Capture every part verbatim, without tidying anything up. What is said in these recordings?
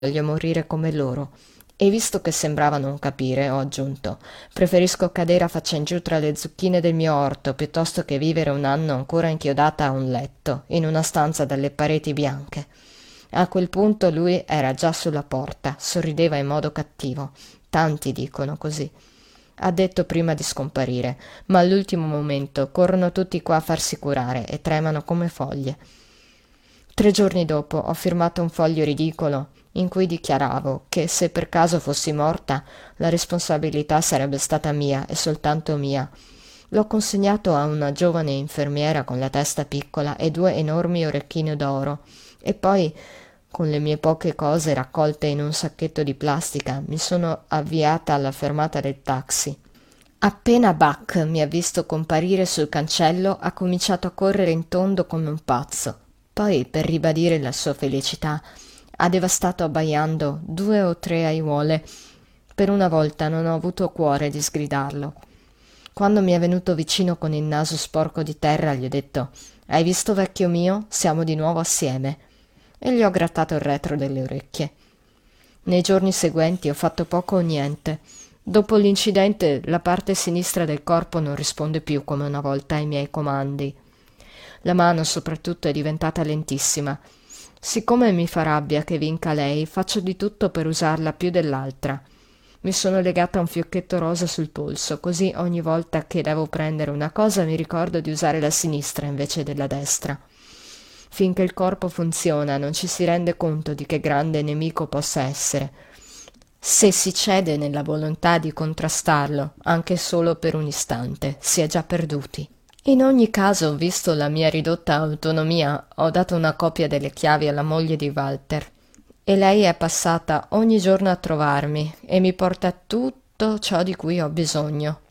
voglio morire come loro. E visto che sembrava non capire, ho aggiunto, preferisco cadere a faccia in giù tra le zucchine del mio orto piuttosto che vivere un anno ancora inchiodata a un letto, in una stanza dalle pareti bianche. A quel punto lui era già sulla porta, sorrideva in modo cattivo. Tanti dicono così. Ha detto prima di scomparire, ma all'ultimo momento corrono tutti qua a farsi curare e tremano come foglie. Tre giorni dopo ho firmato un foglio ridicolo in cui dichiaravo che se per caso fossi morta la responsabilità sarebbe stata mia e soltanto mia. L'ho consegnato a una giovane infermiera con la testa piccola e due enormi orecchini d'oro e poi, con le mie poche cose raccolte in un sacchetto di plastica, mi sono avviata alla fermata del taxi. Appena Buck mi ha visto comparire sul cancello ha cominciato a correre in tondo come un pazzo. Poi, per ribadire la sua felicità, ha devastato abbaiando due o tre aiuole. Per una volta non ho avuto cuore di sgridarlo. Quando mi è venuto vicino con il naso sporco di terra gli ho detto «Hai visto, vecchio mio? Siamo di nuovo assieme». E gli ho grattato il retro delle orecchie. Nei giorni seguenti ho fatto poco o niente. Dopo l'incidente la parte sinistra del corpo non risponde più come una volta ai miei comandi. La mano soprattutto è diventata lentissima. Siccome mi fa rabbia che vinca lei, faccio di tutto per usarla più dell'altra. Mi sono legata un fiocchetto rosa sul polso, così ogni volta che devo prendere una cosa mi ricordo di usare la sinistra invece della destra. Finché il corpo funziona non ci si rende conto di che grande nemico possa essere. Se si cede nella volontà di contrastarlo, anche solo per un istante, si è già perduti. In ogni caso, visto la mia ridotta autonomia, ho dato una copia delle chiavi alla moglie di Walter e lei è passata ogni giorno a trovarmi e mi porta tutto ciò di cui ho bisogno.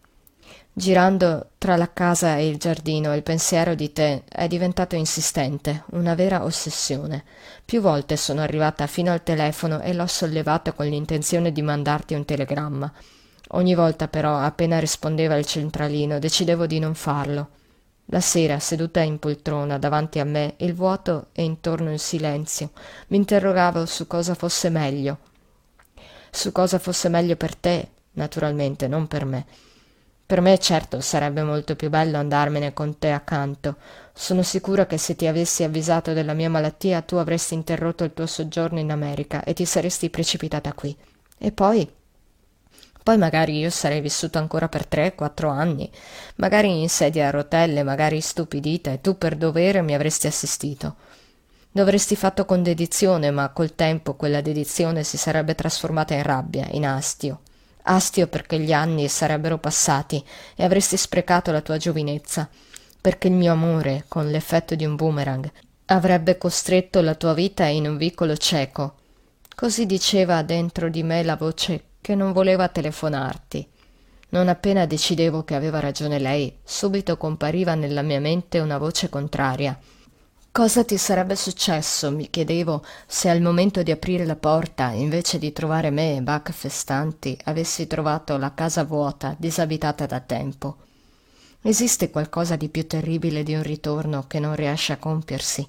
Girando tra la casa e il giardino, il pensiero di te è diventato insistente, una vera ossessione. Più volte sono arrivata fino al telefono e l'ho sollevato con l'intenzione di mandarti un telegramma. Ogni volta però, appena rispondeva il centralino, decidevo di non farlo. La sera, seduta in poltrona davanti a me, il vuoto e intorno il silenzio, mi interrogavo su cosa fosse meglio. Su cosa fosse meglio per te, naturalmente, non per me. Per me, certo, sarebbe molto più bello andarmene con te accanto. Sono sicura che se ti avessi avvisato della mia malattia tu avresti interrotto il tuo soggiorno in America e ti saresti precipitata qui. E poi... Poi magari io sarei vissuto ancora per tre, quattro anni, magari in sedia a rotelle, magari stupidita, e tu per dovere mi avresti assistito. Lo avresti fatto con dedizione, ma col tempo quella dedizione si sarebbe trasformata in rabbia, in astio. Astio perché gli anni sarebbero passati e avresti sprecato la tua giovinezza, perché il mio amore, con l'effetto di un boomerang, avrebbe costretto la tua vita in un vicolo cieco. Così diceva dentro di me la voce che non voleva telefonarti. Non appena decidevo che aveva ragione lei, subito compariva nella mia mente una voce contraria. Cosa ti sarebbe successo, mi chiedevo, se al momento di aprire la porta, invece di trovare me e Buck festanti, avessi trovato la casa vuota, disabitata da tempo? Esiste qualcosa di più terribile di un ritorno che non riesce a compiersi?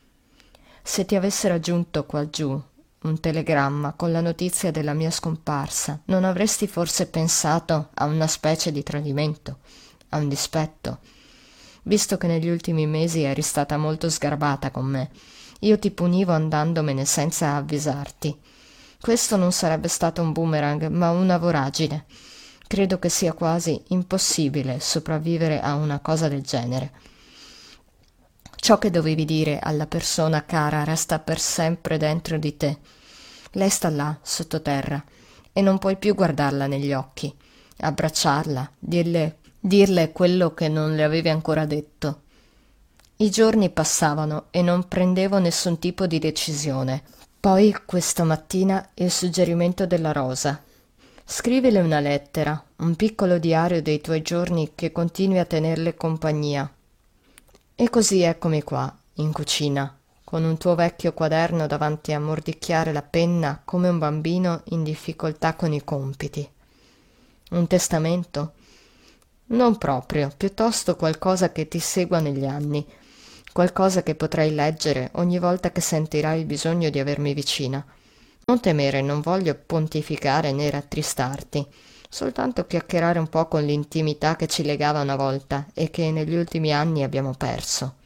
Se ti avesse raggiunto qua giù un telegramma con la notizia della mia scomparsa, non avresti forse pensato a una specie di tradimento, a un dispetto? Visto che negli ultimi mesi eri stata molto sgarbata con me, io ti punivo andandomene senza avvisarti. Questo non sarebbe stato un boomerang, ma una voragine. Credo che sia quasi impossibile sopravvivere a una cosa del genere. Ciò che dovevi dire alla persona cara resta per sempre dentro di te. Lei sta là, sottoterra, e non puoi più guardarla negli occhi, abbracciarla, dirle, dirle quello che non le avevi ancora detto. I giorni passavano e non prendevo nessun tipo di decisione. Poi, questa mattina, il suggerimento della rosa. Scrivile una lettera, un piccolo diario dei tuoi giorni che continui a tenerle compagnia. E così eccomi qua, in cucina, con un tuo vecchio quaderno davanti a mordicchiare la penna come un bambino in difficoltà con i compiti. Un testamento? Non proprio, piuttosto qualcosa che ti segua negli anni, qualcosa che potrai leggere ogni volta che sentirai il bisogno di avermi vicina. Non temere, non voglio pontificare né rattristarti, soltanto chiacchierare un po' con l'intimità che ci legava una volta e che negli ultimi anni abbiamo perso.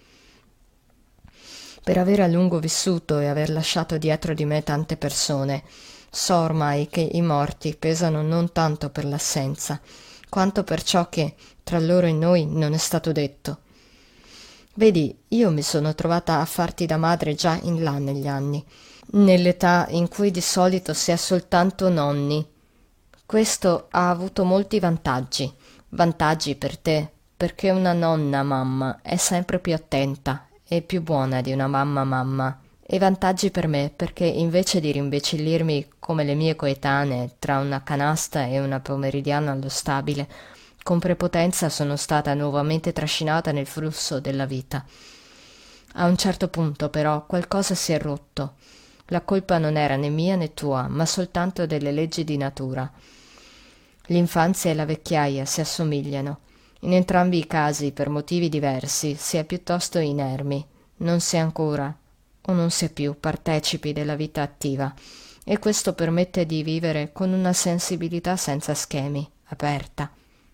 Per aver a lungo vissuto e aver lasciato dietro di me tante persone, so ormai che i morti pesano non tanto per l'assenza, quanto per ciò che tra loro e noi non è stato detto. Vedi, io mi sono trovata a farti da madre già in là negli anni, nell'età in cui di solito si è soltanto nonni. Questo ha avuto molti vantaggi. Vantaggi per te, perché una nonna mamma è sempre più attenta e più buona di una mamma mamma. E vantaggi per me, perché invece di rimbecillirmi come le mie coetanee tra una canasta e una pomeridiana allo stabile, con prepotenza sono stata nuovamente trascinata nel flusso della vita. A un certo punto, però, qualcosa si è rotto. La colpa non era né mia né tua, ma soltanto delle leggi di natura. L'infanzia e la vecchiaia si assomigliano. In entrambi i casi, per motivi diversi, si è piuttosto inermi. Non si è ancora, o non si è più, partecipi della vita attiva, e questo permette di vivere con una sensibilità senza schemi, aperta.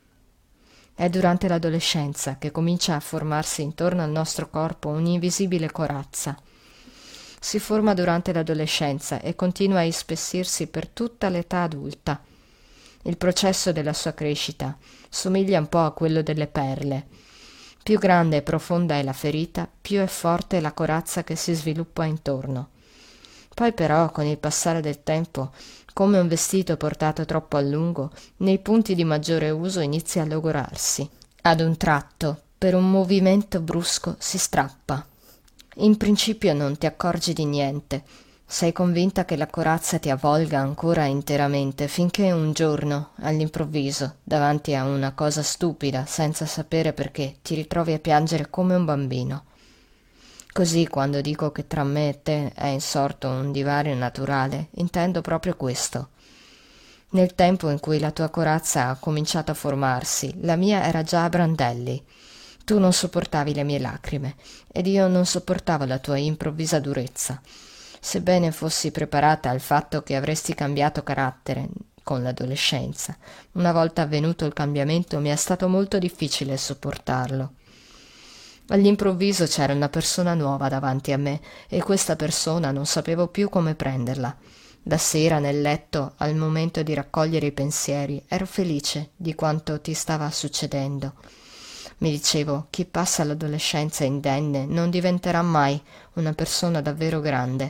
È durante l'adolescenza che comincia a formarsi intorno al nostro corpo un'invisibile corazza. Si forma durante l'adolescenza e continua a ispessirsi per tutta l'età adulta. Il processo della sua crescita somiglia un po' a quello delle perle. Più grande e profonda è la ferita, più è forte la corazza che si sviluppa intorno. Poi però, con il passare del tempo, come un vestito portato troppo a lungo, nei punti di maggiore uso inizia a logorarsi. Ad un tratto, per un movimento brusco, si strappa. In principio non ti accorgi di niente. Sei convinta che la corazza ti avvolga ancora interamente, finché un giorno, all'improvviso, davanti a una cosa stupida, senza sapere perché, ti ritrovi a piangere come un bambino. Così, quando dico che tra me e te è insorto un divario naturale, intendo proprio questo. Nel tempo in cui la tua corazza ha cominciato a formarsi, la mia era già a brandelli. Tu non sopportavi le mie lacrime, ed io non sopportavo la tua improvvisa durezza. Sebbene fossi preparata al fatto che avresti cambiato carattere con l'adolescenza, una volta avvenuto il cambiamento mi è stato molto difficile sopportarlo. All'improvviso c'era una persona nuova davanti a me e questa persona non sapevo più come prenderla. Da sera nel letto, al momento di raccogliere i pensieri, ero felice di quanto ti stava succedendo. Mi dicevo, chi passa l'adolescenza indenne non diventerà mai una persona davvero grande.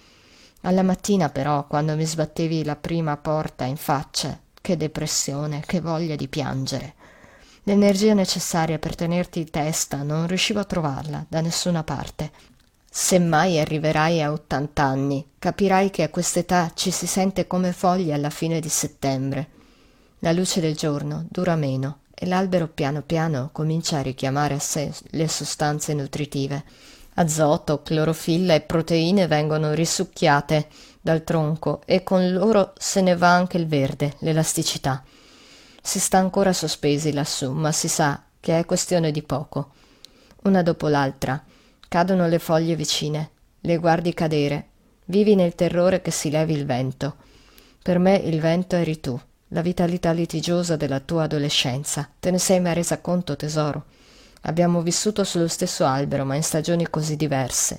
Alla mattina però, quando mi sbattevi la prima porta in faccia, che depressione, che voglia di piangere. L'energia necessaria per tenerti testa non riuscivo a trovarla da nessuna parte. Se mai arriverai a ottant'anni, capirai che a quest'età ci si sente come foglie alla fine di settembre. La luce del giorno dura meno e l'albero piano piano comincia a richiamare a sé le sostanze nutritive. Azoto, clorofilla e proteine vengono risucchiate dal tronco e con loro se ne va anche il verde, l'elasticità. Si sta ancora sospesi lassù, ma si sa che è questione di poco. Una dopo l'altra cadono le foglie vicine, le guardi cadere, vivi nel terrore che si levi il vento. Per me il vento eri tu, la vitalità litigiosa della tua adolescenza. Te ne sei mai resa conto, tesoro? Abbiamo vissuto sullo stesso albero, ma in stagioni così diverse.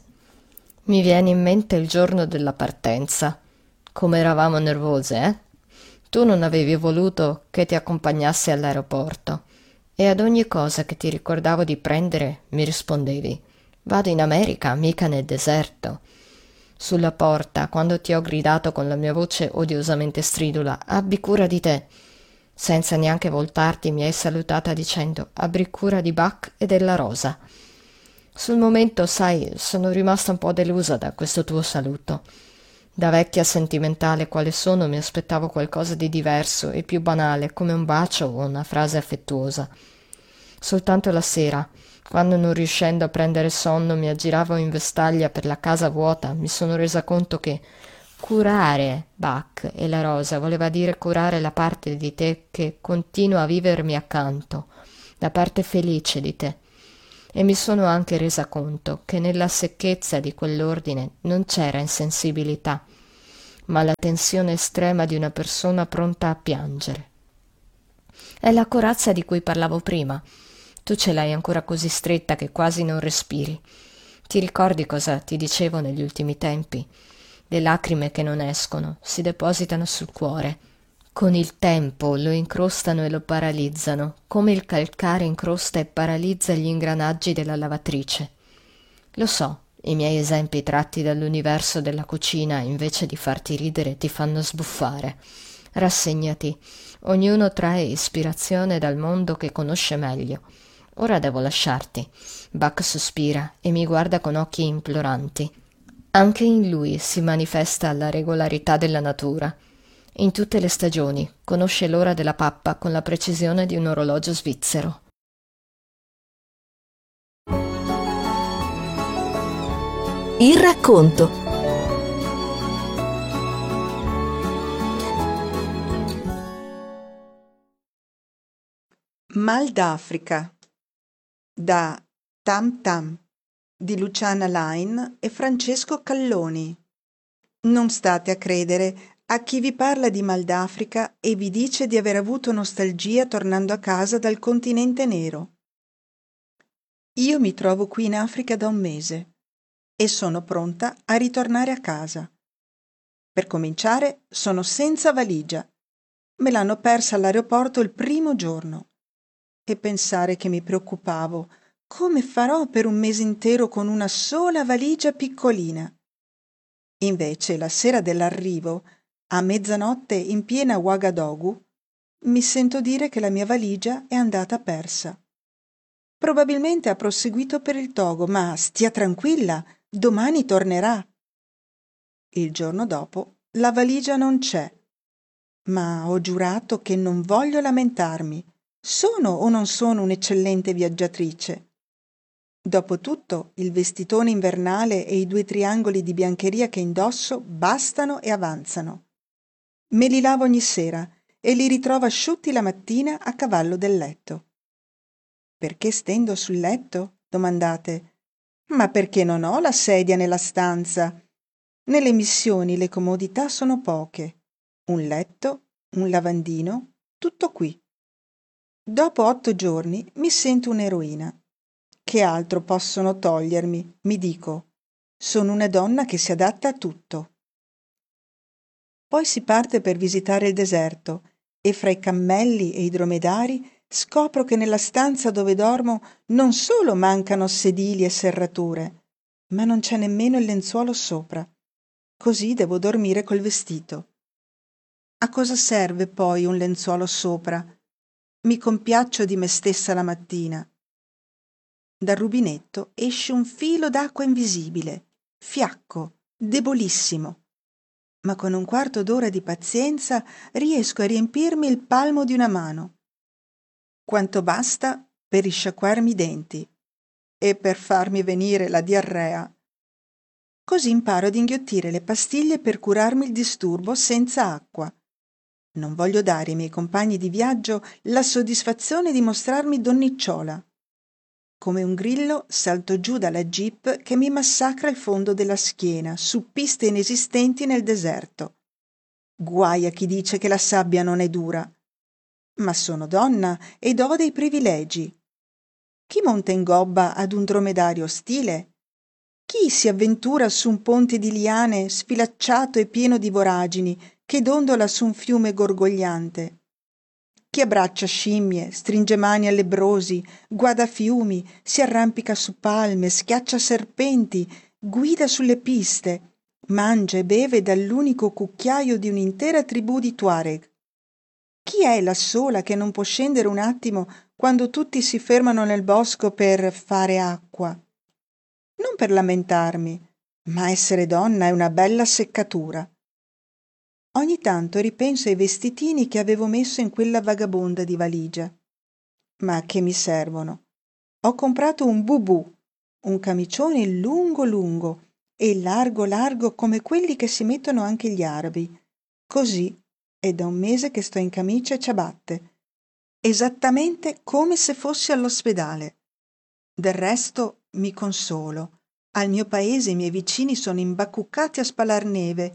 Mi viene in mente il giorno della partenza. Come eravamo nervose, eh? Tu non avevi voluto che ti accompagnassi all'aeroporto e ad ogni cosa che ti ricordavo di prendere mi rispondevi: vado in America, mica nel deserto. Sulla porta, quando ti ho gridato con la mia voce odiosamente stridula: abbi cura di te. Senza neanche voltarti mi hai salutata dicendo: abbi cura di Buck e della rosa. Sul momento, sai, sono rimasta un po' delusa da questo tuo saluto. Da vecchia sentimentale quale sono mi aspettavo qualcosa di diverso e più banale, come un bacio o una frase affettuosa. Soltanto la sera, quando non riuscendo a prendere sonno mi aggiravo in vestaglia per la casa vuota, mi sono resa conto che curare Buck e la rosa voleva dire curare la parte di te che continua a vivermi accanto, la parte felice di te. E mi sono anche resa conto che nella secchezza di quell'ordine non c'era insensibilità, ma la tensione estrema di una persona pronta a piangere. È la corazza di cui parlavo prima. Tu ce l'hai ancora così stretta che quasi non respiri. Ti ricordi cosa ti dicevo negli ultimi tempi? Le lacrime che non escono si depositano sul cuore. Con il tempo lo incrostano e lo paralizzano, come il calcare incrosta e paralizza gli ingranaggi della lavatrice. Lo so, i miei esempi tratti dall'universo della cucina, invece di farti ridere, ti fanno sbuffare. Rassegnati, ognuno trae ispirazione dal mondo che conosce meglio. Ora devo lasciarti. Buck sospira e mi guarda con occhi imploranti. Anche in lui si manifesta la regolarità della natura. In tutte le stagioni conosce l'ora della pappa con la precisione di un orologio svizzero. Il racconto. Mal d'Africa da Tam Tam di Luciana Lain e Francesco Calloni. Non state a credere a chi vi parla di Mal d'Africa e vi dice di aver avuto nostalgia tornando a casa dal continente nero. Io mi trovo qui in Africa da un mese e sono pronta a ritornare a casa. Per cominciare, sono senza valigia. Me l'hanno persa all'aeroporto il primo giorno. E pensare che mi preoccupavo, come farò per un mese intero con una sola valigia piccolina? Invece, la sera dell'arrivo, a mezzanotte in piena Ouagadougou, mi sento dire che la mia valigia è andata persa. Probabilmente ha proseguito per il Togo, ma stia tranquilla, domani tornerà. Il giorno dopo la valigia non c'è, ma ho giurato che non voglio lamentarmi. Sono o non sono un'eccellente viaggiatrice? Dopotutto, il vestitone invernale e i due triangoli di biancheria che indosso bastano e avanzano. Me li lavo ogni sera e li ritrovo asciutti la mattina a cavallo del letto. Perché stendo sul letto? Domandate. Ma perché non ho la sedia nella stanza? Nelle missioni le comodità sono poche. Un letto, un lavandino, tutto qui. Dopo otto giorni mi sento un'eroina. Che altro possono togliermi? Mi dico. Sono una donna che si adatta a tutto. Poi si parte per visitare il deserto e fra i cammelli e i dromedari scopro che nella stanza dove dormo non solo mancano sedili e serrature, ma non c'è nemmeno il lenzuolo sopra. Così devo dormire col vestito. A cosa serve poi un lenzuolo sopra? Mi compiaccio di me stessa la mattina. Dal rubinetto esce un filo d'acqua invisibile, fiacco, debolissimo, ma con un quarto d'ora di pazienza riesco a riempirmi il palmo di una mano. Quanto basta per risciacquarmi i denti e per farmi venire la diarrea. Così imparo ad inghiottire le pastiglie per curarmi il disturbo senza acqua. Non voglio dare ai miei compagni di viaggio la soddisfazione di mostrarmi donnicciola. Come un grillo salto giù dalla jeep che mi massacra il fondo della schiena su piste inesistenti nel deserto. Guai a chi dice che la sabbia non è dura. Ma sono donna ed ho dei privilegi. Chi monta in gobba ad un dromedario ostile? Chi si avventura su un ponte di liane sfilacciato e pieno di voragini che dondola su un fiume gorgogliante? Chi abbraccia scimmie, stringe mani a lebbrosi, guada fiumi, si arrampica su palme, schiaccia serpenti, guida sulle piste, mangia e beve dall'unico cucchiaio di un'intera tribù di Tuareg? Chi è la sola che non può scendere un attimo quando tutti si fermano nel bosco per fare acqua? Non per lamentarmi, ma essere donna è una bella seccatura. Ogni tanto ripenso ai vestitini che avevo messo in quella vagabonda di valigia. Ma che mi servono? Ho comprato un bubù, un camicione lungo lungo e largo largo come quelli che si mettono anche gli arabi. Così è da un mese che sto in camicia e ciabatte, esattamente come se fossi all'ospedale. Del resto mi consolo. Al mio paese i miei vicini sono imbacuccati a spalar neve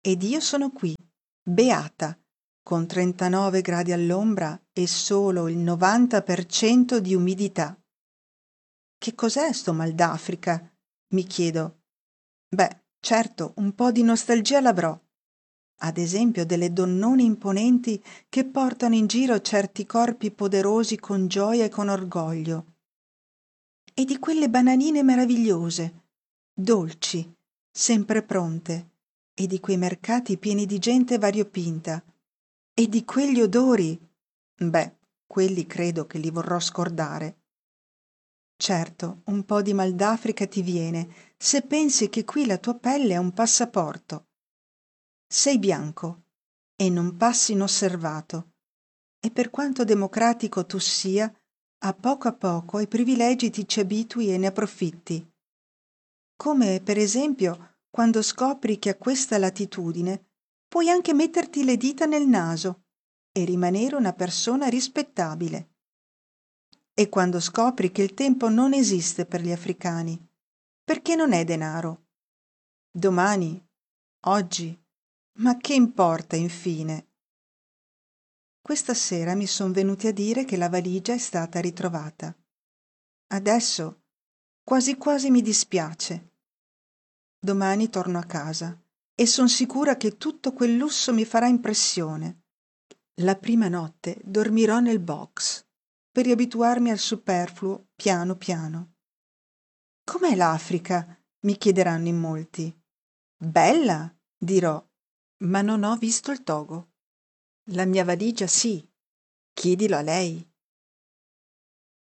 ed io sono qui, beata, con trentanove gradi all'ombra e solo il novanta per cento di umidità. Che cos'è sto mal d'Africa? Mi chiedo. Beh, certo, un po' di nostalgia l'avrò. Ad esempio delle donnone imponenti che portano in giro certi corpi poderosi con gioia e con orgoglio. E di quelle bananine meravigliose, dolci, sempre pronte, e di quei mercati pieni di gente variopinta, e di quegli odori. Beh, quelli credo che li vorrò scordare. Certo, un po' di mal d'Africa ti viene se pensi che qui la tua pelle è un passaporto. Sei bianco e non passi inosservato, e per quanto democratico tu sia, a poco a poco ai privilegi ti ci abitui e ne approfitti. Come per esempio quando scopri che a questa latitudine puoi anche metterti le dita nel naso e rimanere una persona rispettabile. E quando scopri che il tempo non esiste per gli africani, perché non è denaro. Domani, oggi, ma che importa infine? Questa sera mi son venuti a dire che la valigia è stata ritrovata. Adesso quasi quasi mi dispiace. Domani torno a casa e son sicura che tutto quel lusso mi farà impressione. La prima notte dormirò nel box per riabituarmi al superfluo piano piano. Com'è l'Africa? Mi chiederanno in molti. Bella, dirò, ma non ho visto il Togo. La mia valigia sì, chiedilo a lei.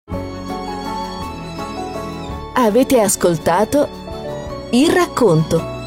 Avete ascoltato Il Racconto.